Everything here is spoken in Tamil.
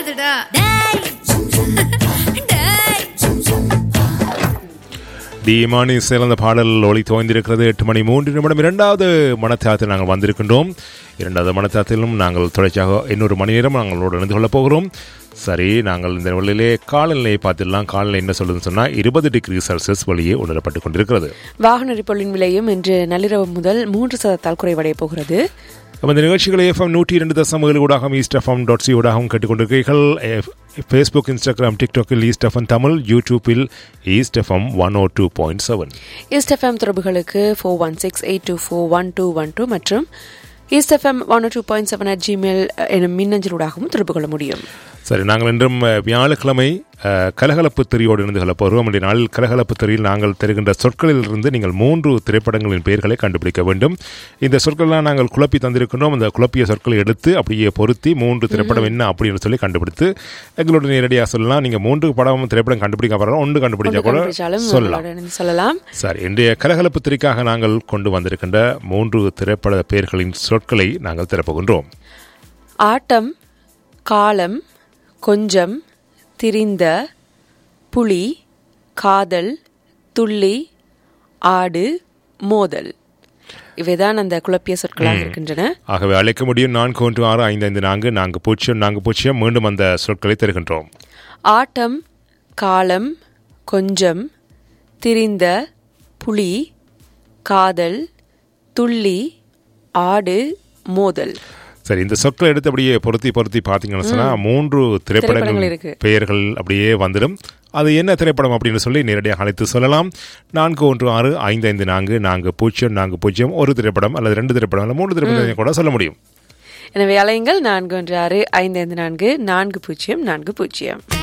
போதுடா. டிமானி சிறந்த பாடல் ஒளி தோய்ந்திருக்கிறது. 8 மணி 3 நிமிடம். இரண்டாவது மனத்தாத்தில் நாங்கள் வந்திருக்கின்றோம். இரண்டாவது மனத்தாத்திலும் நாங்கள் தொடர்ச்சியாக இன்னொரு மணி நேரம் நாங்களோடு இணைந்து கொள்ளப் போகிறோம். சரி, நாங்கள் இந்த வழியிலே காலநிலையை பார்த்துடலாம். காலநிலை என்ன சொல்லுதுன்னு சொன்னால் 20 டிகிரி செல்சியஸ் வெளியே உணரப்பட்டுக் கொண்டிருக்கிறது. வாகன எரிபொருளின் விலையும் இன்று நள்ளிரவு முதல் 3% குறைவடைய போகிறது. இந்த நிகழ்ச்சிகளை FM 102.7 ஊடாகவும் eastfm.co ஊடாகவும் கேட்டுக்கொண்டிருக்கிறீர்கள். Facebook, Instagram, டிக்டாக்கில் east FM Tamil, யூடியூப்பில் ஈஸ்ட் எஃப்எம் 102.7. ஈஸ்ட் எஃப்எம் தொடர்புகளுக்கு 4168241212 மற்றும் ஈஸ்ட் எஃப்எம் 102.7 gmail எனும் மின்னஞ்சலூடாகவும் தொடர்பு கொள்ள முடியும். சரி, நாங்கள் இன்றும் வியாழக்கிழமை கலகலப்பு திரியோடு இணைந்து கொள்ளப் போகிறோம். இன்றைய நாளில் கலகலப்பு திரியில் நாங்கள் தருகின்ற சொற்களிலிருந்து நீங்கள் 3 திரைப்படங்களின் பெயர்களை கண்டுபிடிக்க வேண்டும். இந்த சொற்கள்லாம் நாங்கள் குழப்பி தந்திருக்கின்றோம். அந்த குழப்பிய சொற்களை எடுத்து அப்படியே பொருத்தி 3 திரைப்படம் என்ன அப்படின்னு சொல்லி கண்டுபிடித்து எங்களோட நேரடியாக சொல்லலாம். நீங்கள் 3 படம் திரைப்படம் கண்டுபிடிக்க போகிறோம், 1 கண்டுபிடிச்சா கூட சொல்லலாம். சரி, இன்றைய கலகலப்பு திரிக்காக நாங்கள் கொண்டு வந்திருக்கின்ற 3 திரைப்பட பெயர்களின் சொற்களை நாங்கள் திறப்புகின்றோம். ஆட்டம், காலம், கொஞ்சம், திரிந்த, புலி, காதல், துள்ளி, ஆடு, மோதல். இவைதான் அந்த குழப்பிய சொற்களாக இருக்கின்றன. ஆகவே அழைக்க முடியும் 4165544040. மீண்டும் அந்த சொற்களை தருகின்றோம். ஆட்டம், காலம், கொஞ்சம், திரிந்த, புலி, காதல், துள்ளி, ஆடு, மோதல். சரி, இந்த சொற்களை எடுத்து அப்படியே பொருத்தி பார்த்தீங்கன்னு சொன்னால் 3 திரைப்படங்கள் பெயர்கள் அப்படியே வந்துடும். அது என்ன திரைப்படம் அப்படின்னு சொல்லி நேரடியாக அழைத்து சொல்லலாம். 4165544040. ஒரு திரைப்படம் அல்லது 2 திரைப்படம் அல்லது 3 திரைப்படம் கூட சொல்ல முடியும். எனவே அலையுங்கள் 4165544040.